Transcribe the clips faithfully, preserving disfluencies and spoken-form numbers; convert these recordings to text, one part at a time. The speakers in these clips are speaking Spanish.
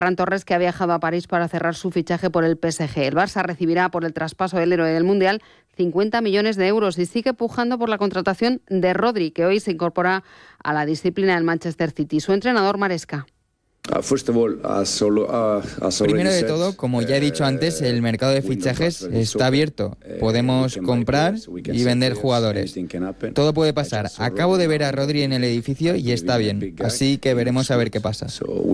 Ferran Torres, que ha viajado a París para cerrar su fichaje por el P S G. El Barça recibirá por el traspaso del héroe del Mundial cincuenta millones de euros y sigue pujando por la contratación de Rodri, que hoy se incorpora a la disciplina del Manchester City. Su entrenador, Maresca. Primero de todo, como ya he dicho antes, el mercado de fichajes está abierto. Podemos comprar y vender jugadores. Todo puede pasar. Acabo de ver a Rodri en el edificio y está bien. Así que veremos a ver qué pasa.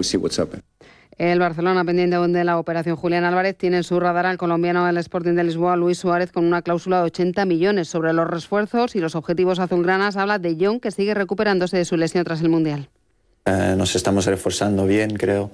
El Barcelona, pendiente de la operación Julián Álvarez, tiene en su radar al colombiano del Sporting de Lisboa, Luis Suárez, con una cláusula de ochenta millones. Sobre los refuerzos y los objetivos azulgranas habla de Jong, que sigue recuperándose de su lesión tras el Mundial. Eh, nos estamos reforzando bien, creo,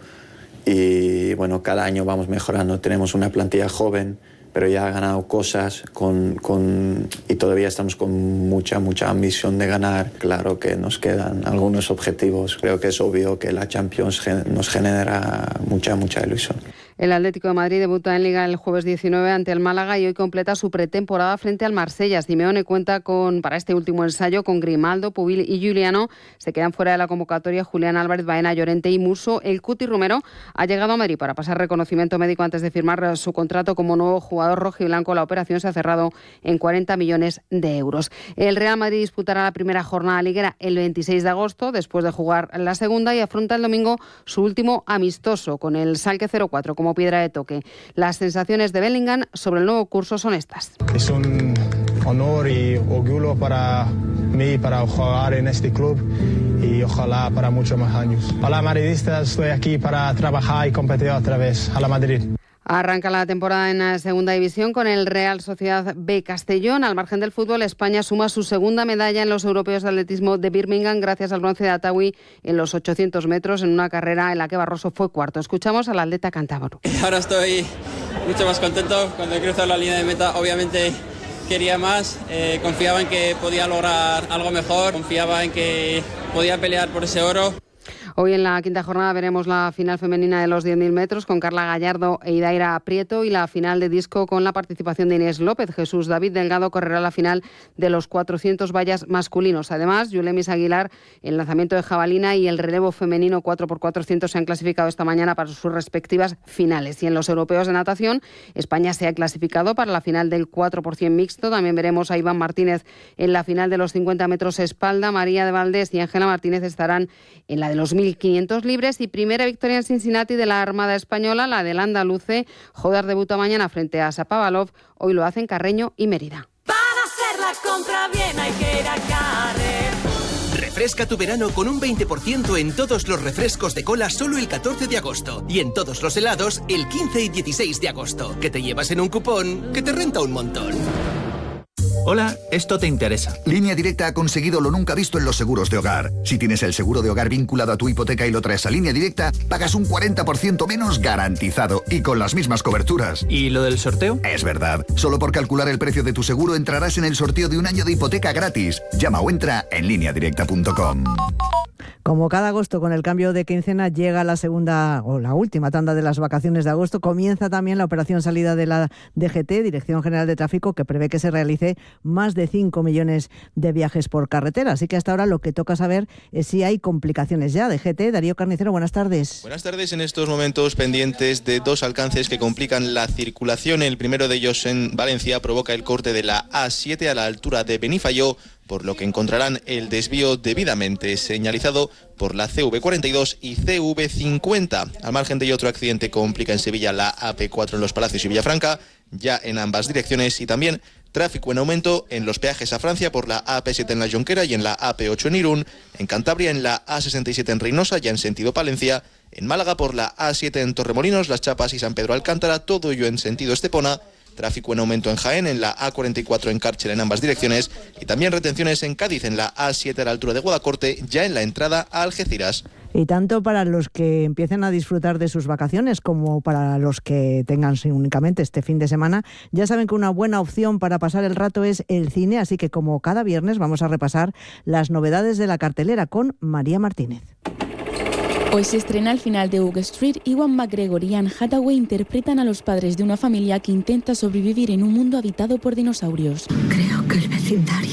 y bueno, cada año vamos mejorando. Tenemos una plantilla joven, pero ya ha ganado cosas con, con, y todavía estamos con mucha, mucha ambición de ganar. Claro que nos quedan algunos objetivos. Creo que es obvio que la Champions gen- nos genera mucha, mucha ilusión. El Atlético de Madrid debuta en Liga el jueves diecinueve ante el Málaga y hoy completa su pretemporada frente al Marsella. Simeone cuenta con para este último ensayo con Grimaldo, Pubil y Giuliano. Se quedan fuera de la convocatoria Julián Álvarez, Baena, Llorente y Musso. El Cuti Romero ha llegado a Madrid para pasar reconocimiento médico antes de firmar su contrato como nuevo jugador rojiblanco. La operación se ha cerrado en cuarenta millones de euros. El Real Madrid disputará la primera jornada liguera el veintiséis de agosto, después de jugar la segunda, y afronta el domingo su último amistoso con el Schalke cero cuatro como piedra de toque. Las sensaciones de Bellingham sobre el nuevo curso son estas. Es un honor y orgullo para mí para jugar en este club y ojalá para muchos más años. Hola madridistas, estoy aquí para trabajar y competir otra vez. A la Madrid. Arranca la temporada en la segunda división con el Real Sociedad B Castellón. Al margen del fútbol, España suma su segunda medalla en los europeos de atletismo de Birmingham gracias al bronce de Atawi en los ochocientos metros, en una carrera en la que Barroso fue cuarto. Escuchamos al atleta cántabro. Ahora estoy mucho más contento. Cuando he cruzado la línea de meta, obviamente quería más, eh, confiaba en que podía lograr algo mejor, confiaba en que podía pelear por ese oro. Hoy en la quinta jornada veremos la final femenina de los diez mil metros con Carla Gallardo e Idaira Prieto y la final de disco con la participación de Inés López. Jesús David Delgado correrá la final de los cuatrocientos vallas masculinos. Además, Yulemis Aguilar, el lanzamiento de jabalina y el relevo femenino cuatro por cuatrocientos se han clasificado esta mañana para sus respectivas finales. Y en los europeos de natación, España se ha clasificado para la final del cuatro por cien mixto. También veremos a Iván Martínez en la final de los cincuenta metros espalda. María de Valdés y Ángela Martínez estarán en la de los mil quinientos libres. Y primera victoria en Cincinnati de la Armada Española, la del andaluce. Jodar debuta mañana frente a Shapovalov. Hoy lo hacen Carreño y Mérida. Para hacer la compra bien hay que ir a Carrefour. Refresca tu verano con un veinte por ciento en todos los refrescos de cola solo el catorce de agosto. Y en todos los helados el quince y dieciséis de agosto. Que te llevas en un cupón que te renta un montón. Hola, esto te interesa. Línea Directa ha conseguido lo nunca visto en los seguros de hogar. Si tienes el seguro de hogar vinculado a tu hipoteca y lo traes a Línea Directa, pagas un cuarenta por ciento menos garantizado y con las mismas coberturas. ¿Y lo del sorteo? Es verdad. Solo por calcular el precio de tu seguro entrarás en el sorteo de un año de hipoteca gratis. Llama o entra en línea directa punto com. Como cada agosto, con el cambio de quincena, llega la segunda o la última tanda de las vacaciones de agosto. Comienza también la operación salida de la D G T, Dirección General de Tráfico, que prevé que se realice más de cinco millones de viajes por carretera. Así que hasta ahora lo que toca saber es si hay complicaciones ya. D G T, Darío Carnicero, buenas tardes. Buenas tardes. En estos momentos pendientes de dos alcances que complican la circulación. El primero de ellos en Valencia provoca el corte de la A siete a la altura de Benifayó, por lo que encontrarán el desvío debidamente señalizado por la C V cuarenta y dos y C V cincuenta. Al margen de ello, otro accidente complica en Sevilla la A P cuatro en Los Palacios y Villafranca, ya en ambas direcciones, y también tráfico en aumento en los peajes a Francia por la A P siete en la Jonquera y en la A P ocho en Irún, en Cantabria en la A sesenta y siete en Reynosa, ya en sentido Palencia, en Málaga por la A siete en Torremolinos, Las Chapas y San Pedro Alcántara, todo ello en sentido Estepona. Tráfico en aumento en Jaén, en la A cuarenta y cuatro en Cárcel en ambas direcciones, y también retenciones en Cádiz en la A siete a la altura de Guadacorte, ya en la entrada a Algeciras. Y tanto para los que empiecen a disfrutar de sus vacaciones como para los que tengan únicamente este fin de semana, ya saben que una buena opción para pasar el rato es el cine, así que como cada viernes vamos a repasar las novedades de la cartelera con María Martínez. Hoy se estrena el final de Oak Street. Ewan McGregor y Anne Hathaway interpretan a los padres de una familia que intenta sobrevivir en un mundo habitado por dinosaurios. Creo que el vecindario